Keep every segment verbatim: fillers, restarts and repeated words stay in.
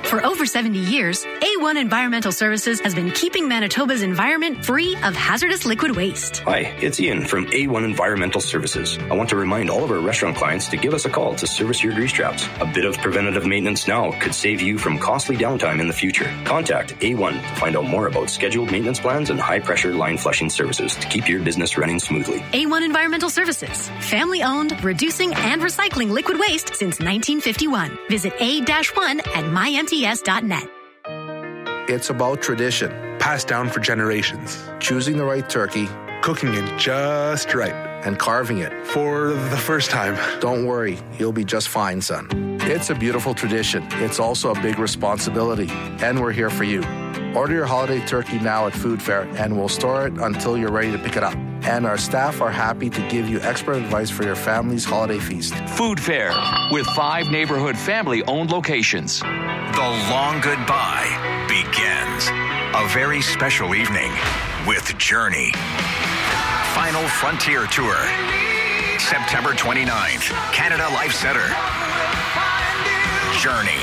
For over seventy years, A one Environmental Services has been keeping Manitoba's environment free of hazardous liquid waste. Hi, it's Ian from A one Environmental Services. I want to remind all of our restaurant clients to give us a call to service your grease traps. A bit of preventative maintenance now could save you from costly downtime in the future. Contact A one to find out more about scheduled maintenance plans and high-pressure line flushing services to keep your business running smoothly. A one Environmental Services, family-owned, reducing and recycling liquid waste since nineteen fifty-one. Visit A one at my m t s dot net. It's about tradition, passed down for generations. choosing the right turkey, Cooking it just right. and carving it. For the first time. Don't worry, you'll be just fine, son. It's a beautiful tradition. It's also a big responsibility, and we're here for you. Order your holiday turkey now at Food Fair, and we'll store it until you're ready to pick it up. And our staff are happy to give you expert advice for your family's holiday feast. Food Fair, with five neighborhood family-owned locations. The long goodbye begins. A very special evening with Journey. Final Frontier Tour. September twenty-ninth, Canada Life Center. Journey.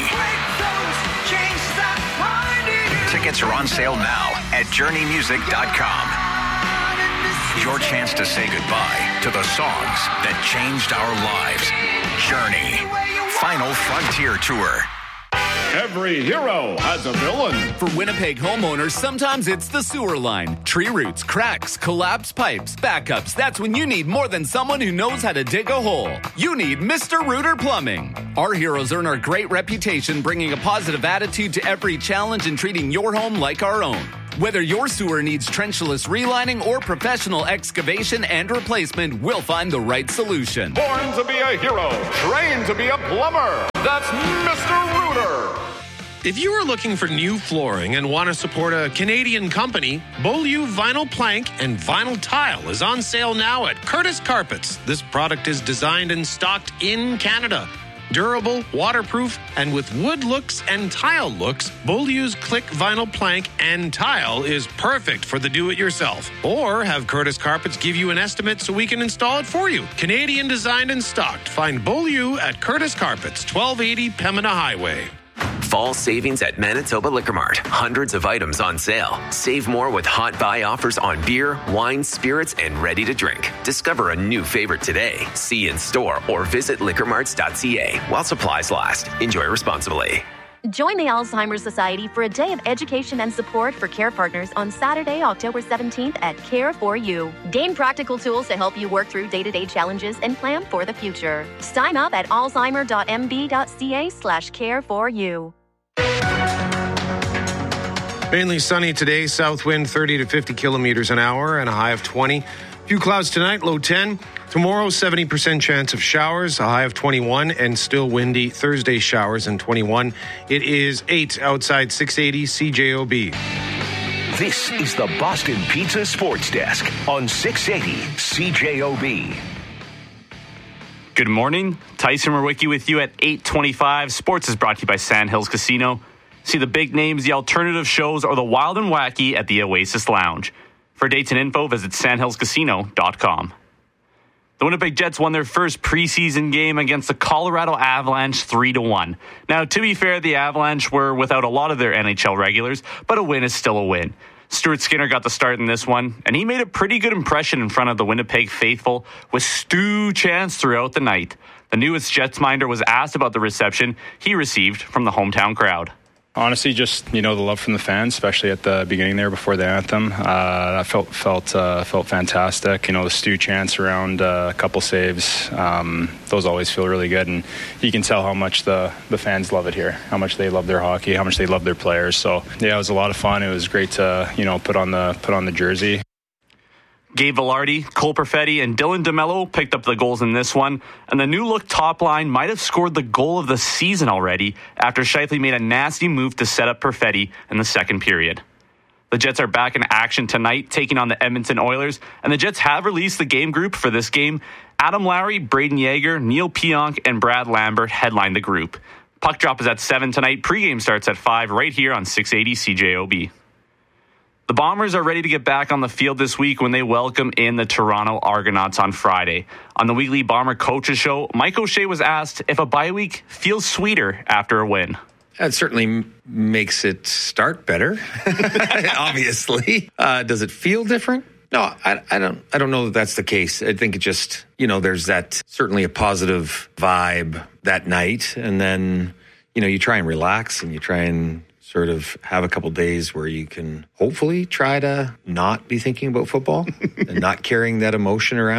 Tickets are on sale now at journey music dot com. Your chance to say goodbye to the songs that changed our lives. Journey. Final Frontier Tour. Every hero has a villain. For Winnipeg homeowners, sometimes it's the sewer line. Tree roots, cracks, collapsed pipes, backups. That's when you need more than someone who knows how to dig a hole. You need Mister Rooter Plumbing. Our heroes earn our great reputation, bringing a positive attitude to every challenge and treating your home like our own. Whether your sewer needs trenchless relining or professional excavation and replacement, we'll find the right solution. Born to be a hero, trained to be a plumber. That's Mister Rooter. If you are looking for new flooring and want to support a Canadian company, Beaulieu Vinyl Plank and Vinyl Tile is on sale now at Curtis Carpets. This product is designed and stocked in Canada. Durable, waterproof, and with wood looks and tile looks, Beaulieu's Click Vinyl Plank and Tile is perfect for the do-it-yourself. Or have Curtis Carpets give you an estimate so we can install it for you. Canadian designed and stocked. Find Beaulieu at Curtis Carpets, twelve eighty Pembina Highway. Fall savings at Manitoba Liquor Mart. Hundreds of items on sale. Save more with hot buy offers on beer, wine, spirits, and ready to drink. Discover a new favorite today. See in store or visit liquor marts dot c a while supplies last. Enjoy responsibly. Join the Alzheimer's Society for a day of education and support for care partners on Saturday, October seventeenth at Care for You. Gain practical tools to help you work through day-to-day challenges and plan for the future. Sign up at alzheimer dot m b dot c a slash care for you. Mainly sunny today, south wind thirty to fifty kilometers an hour and a high of twenty. Few clouds tonight, low ten. Tomorrow, seventy percent chance of showers, a high of twenty-one, and still windy. Thursday, showers and twenty-one. It is eight outside six eighty C J O B. This is the Boston Pizza Sports Desk on six eighty C J O B. Good morning. Tyson Murwicki with you at eight twenty-five. Sports is brought to you by Sandhills Casino. See the big names, the alternative shows, or the wild and wacky at the Oasis Lounge. For dates and info, visit sandhills casino dot com. The Winnipeg Jets won their first preseason game against the Colorado Avalanche three to one. Now, to be fair, the Avalanche were without a lot of their N H L regulars, but a win is still a win. Stuart Skinner got the start in this one, and he made a pretty good impression in front of the Winnipeg faithful with Stu Chance throughout the night. The newest Jets minder was asked about the reception he received from the hometown crowd. Honestly, just, you know, the love from the fans, especially at the beginning there before the anthem. Uh, that felt felt uh, felt fantastic. You know, the Stu chants around uh, a couple saves. Um, those always feel really good, and you can tell how much the, the fans love it here, how much they love their hockey, how much they love their players. So yeah, it was a lot of fun. It was great to, you know, put on the put on the jersey. Gabe Velarde, Cole Perfetti, and Dylan DeMello picked up the goals in this one, and the new-look top line might have scored the goal of the season already after Scheifele made a nasty move to set up Perfetti in the second period. The Jets are back in action tonight, taking on the Edmonton Oilers, and the Jets have released the game group for this game. Adam Lowry, Braden Yeager, Neil Pionk, and Brad Lambert headline the group. Puck drop is at seven tonight. Pre-game starts at five right here on six eighty C J O B. The Bombers are ready to get back on the field this week when they welcome in the Toronto Argonauts on Friday. On the weekly Bomber Coaches Show, Mike O'Shea was asked if a bye week feels sweeter after a win. That certainly m- makes it start better, obviously. Uh, does it feel different? No, I, I don't I don't know that that's the case. I think it just, you know, there's that certainly a positive vibe that night. And then, you know, you try and relax and you try and sort of have a couple days where you can hopefully try to not be thinking about football and not carrying that emotion around.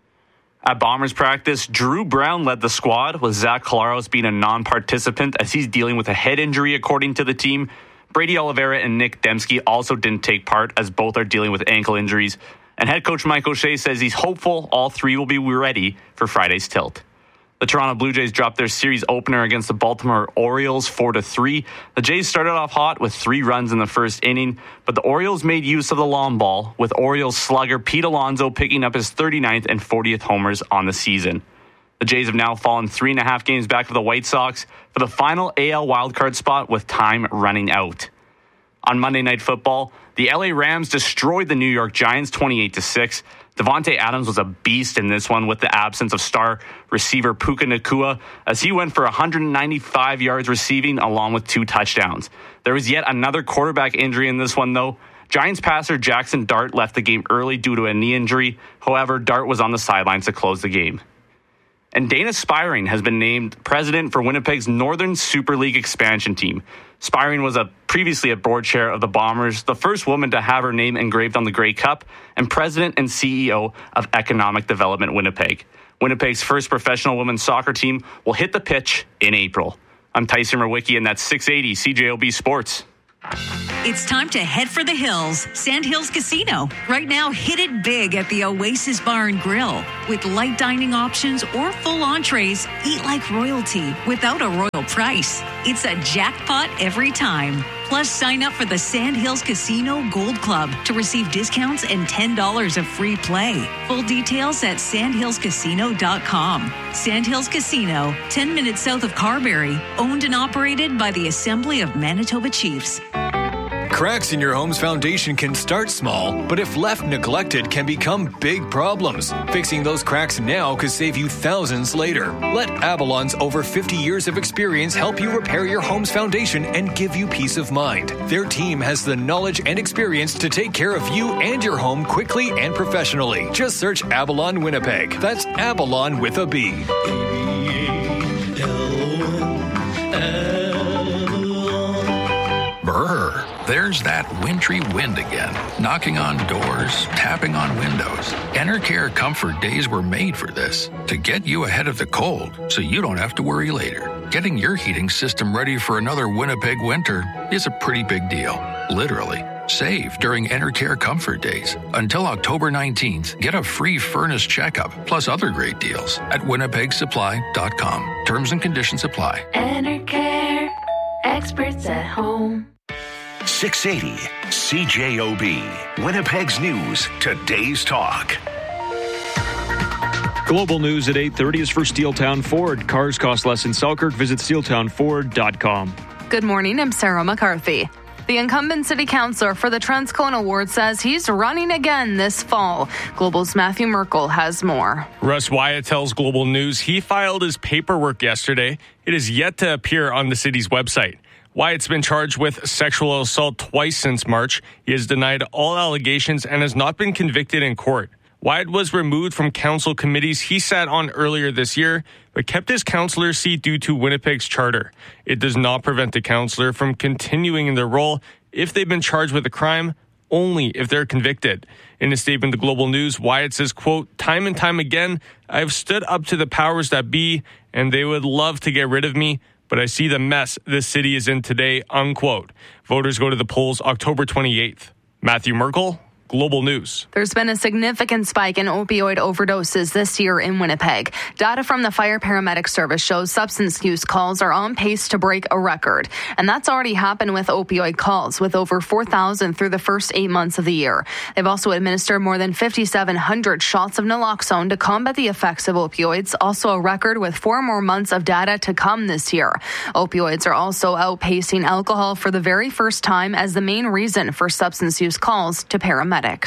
At Bombers practice, Drew Brown led the squad, with Zach Collaros being a non-participant as he's dealing with a head injury, according to the team. Brady Oliveira and Nick Dembski also didn't take part, as both are dealing with ankle injuries. And head coach Mike O'Shea says he's hopeful all three will be ready for Friday's tilt. The Toronto Blue Jays dropped their series opener against the Baltimore Orioles four to three. The Jays started off hot with three runs in the first inning, but the Orioles made use of the long ball, with Orioles slugger Pete Alonso picking up his thirty-ninth and fortieth homers on the season. The Jays have now fallen three and a half games back of the White Sox for the final A L wildcard spot, with time running out. On Monday Night Football, the L A Rams destroyed the New York Giants twenty-eight to six. Devontae Adams was a beast in this one, with the absence of star receiver Puka Nacua, as he went for one hundred ninety-five yards receiving along with two touchdowns. There was yet another quarterback injury in this one, though. Giants passer Jackson Dart left the game early due to a knee injury. However, Dart was on the sidelines to close the game. And Dana Spiring has been named president for Winnipeg's Northern Super League expansion team. Spiring was a previously a board chair of the Bombers, the first woman to have her name engraved on the Grey Cup, and president and C E O of Economic Development Winnipeg. Winnipeg's first professional women's soccer team will hit the pitch in April. I'm Tyson Murwicki, and that's six eighty C J O B Sports. It's time to head for the hills. Sandhills Casino. Right now, hit it big at the Oasis Bar and Grill. With light dining options or full entrees, eat like royalty without a royal price. It's a jackpot every time. Plus, sign up for the Sandhills Casino Gold Club to receive discounts and ten dollars of free play. Full details at sandhills casino dot com. Sandhills Casino, ten minutes south of Carberry. Owned and operated by the Assembly of Manitoba Chiefs. Cracks in your home's foundation can start small, but if left neglected, can become big problems. Fixing those cracks now could save you thousands later. Let Avalon's over fifty years of experience help you repair your home's foundation and give you peace of mind. Their team has the knowledge and experience to take care of you and your home quickly and professionally. Just search Avalon Winnipeg. That's Avalon with a B. Brr. There's that wintry wind again, knocking on doors, tapping on windows. Enercare Comfort Days were made for this, to get you ahead of the cold so you don't have to worry later. Getting your heating system ready for another Winnipeg winter is a pretty big deal, literally. Save during Enercare Comfort Days. Until October nineteenth, get a free furnace checkup, plus other great deals at winnipeg supply dot com. Terms and conditions apply. Enercare, experts at home. six eighty C J O B, Winnipeg's News, today's talk. Global news at eight thirty is for Steeltown Ford. Cars cost less in Selkirk. Visit steeltown ford dot com. Good morning, I'm Sarah McCarthy. The incumbent city councillor for the Transcona ward says he's running again this fall. Global's Matthew Merkel has more. Russ Wyatt tells Global News he filed his paperwork yesterday. It is yet to appear on the city's website. Wyatt's been charged with sexual assault twice since March. He has denied all allegations and has not been convicted in court. Wyatt was removed from council committees he sat on earlier this year, but kept his councillor seat due to Winnipeg's charter. It does not prevent the councillor from continuing in their role if they've been charged with a crime, only if they're convicted. In a statement to Global News, Wyatt says, quote, "Time and time again, I've stood up to the powers that be, and they would love to get rid of me, but I see the mess this city is in today," unquote. Voters go to the polls October twenty-eighth. Matthew Merkel, Global News. There's been a significant spike in opioid overdoses this year in Winnipeg. Data from the Fire Paramedic Service shows substance use calls are on pace to break a record. And that's already happened with opioid calls, with over four thousand through the first eight months of the year. They've also administered more than fifty-seven hundred shots of naloxone to combat the effects of opioids, also a record with four more months of data to come this year. Opioids are also outpacing alcohol for the very first time as the main reason for substance use calls to paramedics.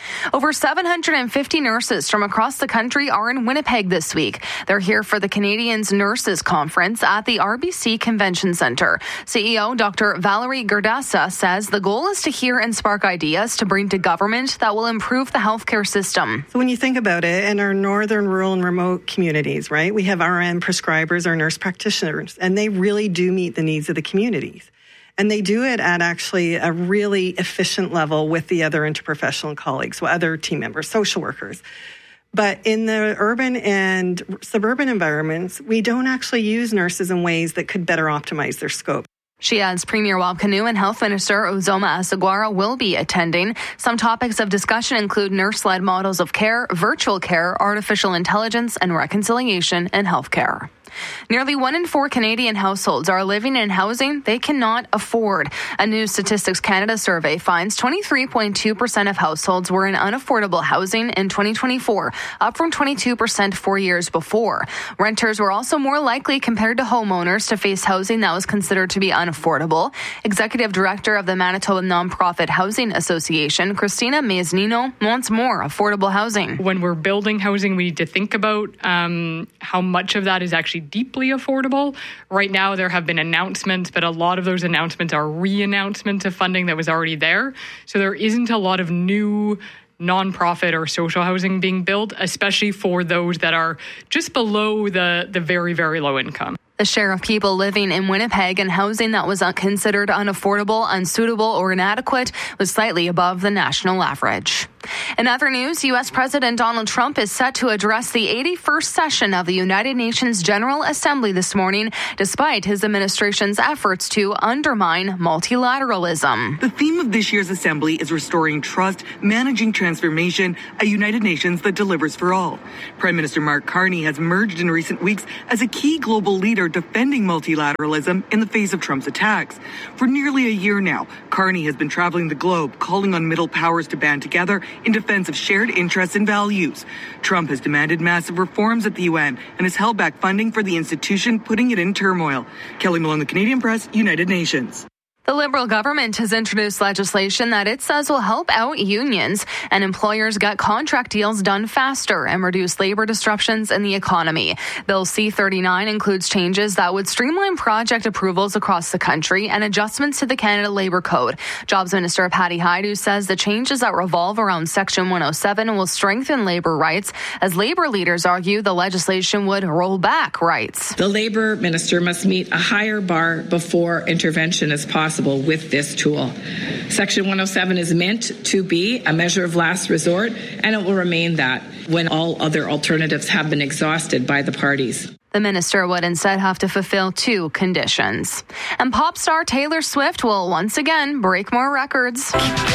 Over seven hundred fifty nurses from across the country are in Winnipeg this week. They're here for the Canadians Nurses Conference at the R B C Convention Centre. C E O Doctor Valerie Gerdasa says the goal is to hear and spark ideas to bring to government that will improve the healthcare system. So when you think about it, in our northern, rural and remote communities, right, we have R N prescribers or nurse practitioners, and they really do meet the needs of the communities. And they do it at actually a really efficient level with the other interprofessional colleagues, other team members, social workers. But in the urban and suburban environments, we don't actually use nurses in ways that could better optimize their scope. She adds Premier Wapkanu and Health Minister Uzoma Asagwara will be attending. Some topics of discussion include nurse-led models of care, virtual care, artificial intelligence, and reconciliation in healthcare. Nearly one in four Canadian households are living in housing they cannot afford. A new Statistics Canada survey finds twenty-three point two percent of households were in unaffordable housing in twenty twenty-four, up from twenty-two percent four years before. Renters were also more likely compared to homeowners to face housing that was considered to be unaffordable. Executive Director of the Manitoba Nonprofit Housing Association, Christina Maisnino, wants more affordable housing. When we're building housing, we need to think about um, how much of that is actually deeply affordable. Right now, there have been announcements, but a lot of those announcements are re-announcements of funding that was already there. So there isn't a lot of new nonprofit or social housing being built, especially for those that are just below the, the very, very low income. The share of people living in Winnipeg in housing that was considered unaffordable, unsuitable, or inadequate was slightly above the national average. In other news, U S President Donald Trump is set to address the eighty-first session of the United Nations General Assembly this morning, despite his administration's efforts to undermine multilateralism. The theme of this year's assembly is restoring trust, managing transformation, a United Nations that delivers for all. Prime Minister Mark Carney has emerged in recent weeks as a key global leader defending multilateralism in the face of Trump's attacks. For nearly a year now, Carney has been traveling the globe, calling on middle powers to band together in defense of shared interests and values. Trump has demanded massive reforms at the U N and has held back funding for the institution, putting it in turmoil. Kelly Malone, the Canadian Press, United Nations. The Liberal government has introduced legislation that it says will help out unions and employers get contract deals done faster and reduce labor disruptions in the economy. Bill C thirty-nine includes changes that would streamline project approvals across the country and adjustments to the Canada Labour Code. Jobs Minister Patty Hajdu says the changes that revolve around Section one oh seven will strengthen labor rights, as labor leaders argue the legislation would roll back rights. The Labour Minister must meet a higher bar before intervention is possible with this tool. Section one oh seven is meant to be a measure of last resort, and it will remain that when all other alternatives have been exhausted by the parties. The minister would instead have to fulfill two conditions. And pop star Taylor Swift will once again break more records.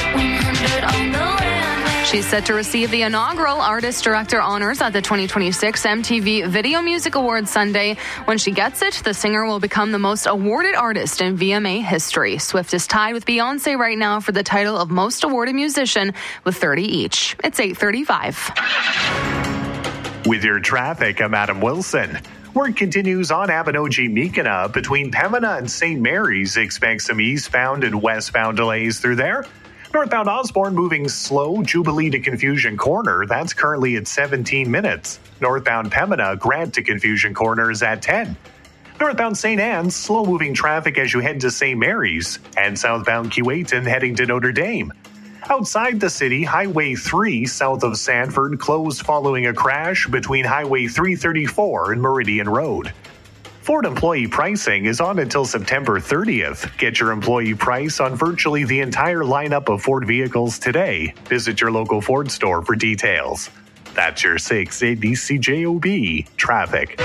She's set to receive the inaugural Artist Director honors at the twenty twenty-six M T V Video Music Awards Sunday. When she gets it, the singer will become the most awarded artist in V M A history. Swift is tied with Beyonce right now for the title of Most Awarded Musician with thirty each. It's eight thirty-five. With your traffic, I'm Adam Wilson. Work continues on Abinogi-Meekina between Pembina and Saint Mary's. Expect some eastbound and westbound delays through there. Northbound Osborne moving slow, Jubilee to Confusion Corner. That's currently at seventeen minutes. Northbound Pembina, Grant to Confusion Corner is at ten. Northbound Saint Anne's, slow-moving traffic as you head to Saint Mary's. And southbound Keewatin heading to Notre Dame. Outside the city, Highway three south of Sanford closed following a crash between Highway three thirty-four and Meridian Road. Ford employee pricing is on until September thirtieth. Get your employee price on virtually the entire lineup of Ford vehicles today. Visit your local Ford store for details. That's your six eighty C J O B traffic.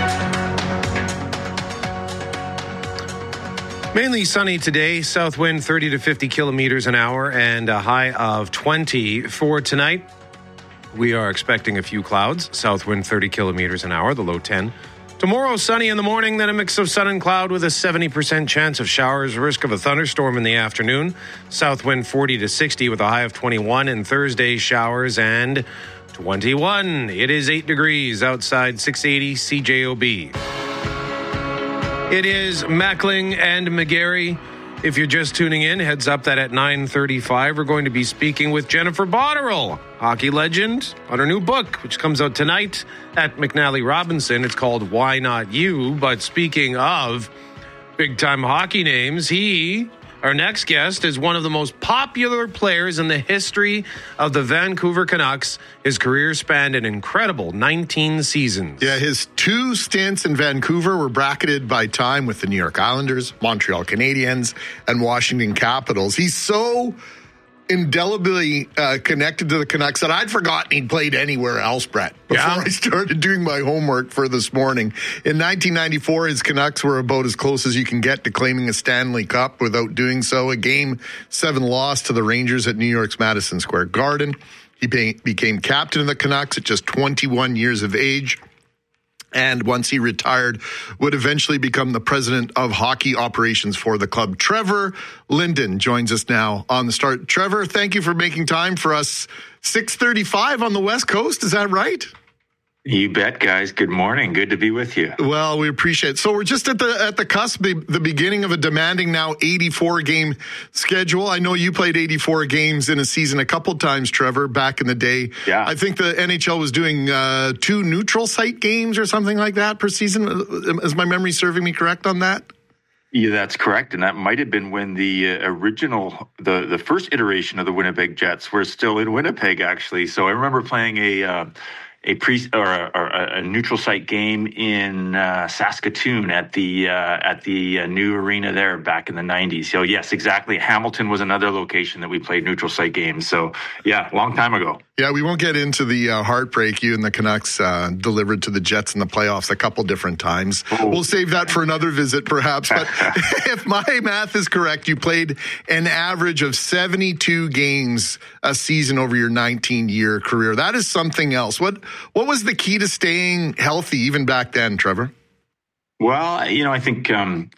Mainly sunny today, south wind thirty to fifty kilometers an hour and a high of twenty. For tonight, we are expecting a few clouds, south wind thirty kilometers an hour, the low ten. Tomorrow, sunny in the morning, then a mix of sun and cloud with a seventy percent chance of showers, risk of a thunderstorm in the afternoon. South wind forty to sixty with a high of twenty-one, and Thursday showers and twenty-one. It is eight degrees outside, six eighty C J O B. It is Mackling and McGarry. If you're just tuning in, heads up that at nine thirty-five, we're going to be speaking with Jennifer Botterill, hockey legend, on her new book, which comes out tonight at McNally Robinson. It's called Why Not You? But speaking of big-time hockey names, he, our next guest, is one of the most popular players in the history of the Vancouver Canucks. His career spanned an incredible nineteen seasons. Yeah, his two stints in Vancouver were bracketed by time with the New York Islanders, Montreal Canadiens, and Washington Capitals. He's so indelibly uh, connected to the Canucks that I'd forgotten he'd played anywhere else, Brett, before yeah. I started doing my homework for this morning. In nineteen ninety-four, his Canucks were about as close as you can get to claiming a Stanley Cup without doing so. A game seven loss to the Rangers at New York's Madison Square Garden. He became captain of the Canucks at just twenty-one years of age. And once he retired, would eventually become the president of hockey operations for the club. Trevor Linden joins us now on the start. Trevor, thank you for making time for us. six thirty-five on the West Coast, is that right? You bet, guys. Good morning. Good to be with you. Well, we appreciate it. So we're just at the at the cusp, the, the beginning of a demanding now eighty-four game schedule. I know you played eighty-four games in a season a couple times, Trevor, back in the day. Yeah. I think the N H L was doing uh, two neutral site games or something like that per season. Is my memory serving me correct on that? Yeah, that's correct. And that might have been when the uh, original, the, the first iteration of the Winnipeg Jets were still in Winnipeg, actually. So I remember playing a... Uh, a pre or a, or a neutral site game in uh, Saskatoon at the uh, at the uh, new arena there back in the nineties. So yes, exactly. Hamilton was another location that we played neutral site games. So yeah, long time ago. Yeah, we won't get into the uh, heartbreak you and the Canucks uh, delivered to the Jets in the playoffs a couple different times. Oh. We'll save that for another visit, perhaps. But if my math is correct, you played an average of seventy-two games a season over your nineteen-year career. That is something else. What what was the key to staying healthy even back then, Trevor? Well, you know, I think um,